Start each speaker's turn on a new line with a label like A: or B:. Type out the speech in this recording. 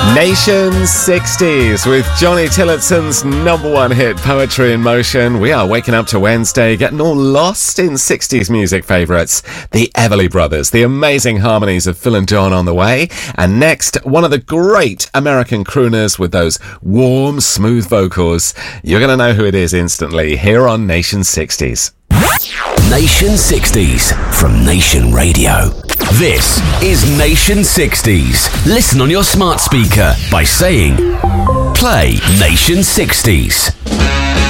A: Nation 60s with Johnny Tillotson's number one hit, Poetry in Motion. We are waking up to Wednesday, getting all lost in 60s music favourites. The Everly Brothers, the amazing harmonies of Phil and John on the way. And next, one of the great American crooners with those warm, smooth vocals. You're going to know who it is instantly here on Nation 60s.
B: Nation 60s from Nation Radio. This is Nation 60s. Listen on your smart speaker by saying, play Nation 60s.